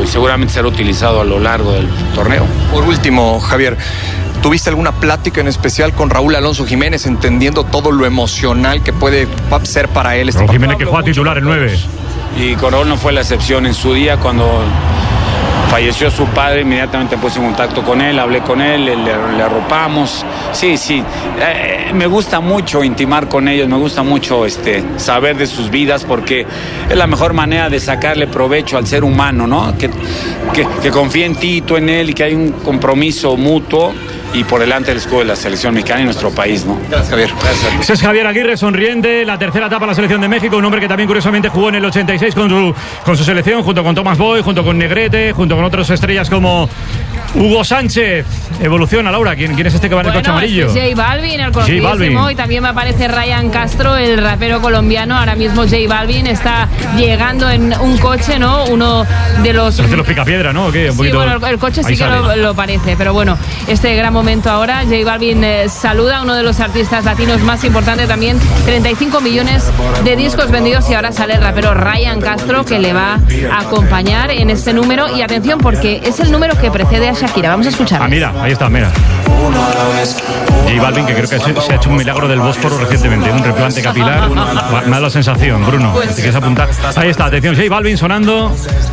y seguramente será utilizado a lo largo del torneo. Por último, Javier, ¿tuviste alguna plática en especial con Raúl Alonso Jiménez, entendiendo todo lo emocional que puede ser para él este Raúl partido? Jiménez, que juega titular el 9. Y con Raúl no fue la excepción. En su día, cuando falleció su padre, inmediatamente puse en contacto con él, hablé con él, le arropamos. Sí, me gusta mucho intimar con ellos, me gusta mucho saber de sus vidas, porque es la mejor manera de sacarle provecho al ser humano, ¿no? Que confíe en ti, tú en él, y que hay un compromiso mutuo y por delante del escudo de la selección mexicana y nuestro país, ¿no? Gracias, Javier. Gracias. Ese es Javier Aguirre, sonriente, la tercera etapa de la selección de México, un hombre que también curiosamente jugó en el 86 con su selección, junto con Tomás Boy, junto con Negrete, junto con otras estrellas como Hugo Sánchez. Evoluciona, Laura. ¿Quién es este que va en el coche amarillo? J Balvin, el conocidísimo, y también me aparece Ryan Castro, el rapero colombiano. Ahora mismo J Balvin está llegando en un coche, ¿no? Uno de los... Parece los Picapiedra, ¿no? ¿Qué? Un sí, bueno, el coche sí que lo parece, pero bueno, este gran momento ahora. J Balvin saluda a uno de los artistas latinos más importantes también. 35 millones de discos vendidos, y ahora sale el rapero Ryan Castro, que le va a acompañar en este número. Y atención, porque es el número que precede a Shakira. Vamos a escuchar. Mira, ahí está, mira. J Balvin, que creo que se ha hecho un milagro del Bósforo recientemente, un replante capilar. Me da la sensación, Bruno. ¿Te quieres apuntar? Ahí está, atención, J Balvin sonando.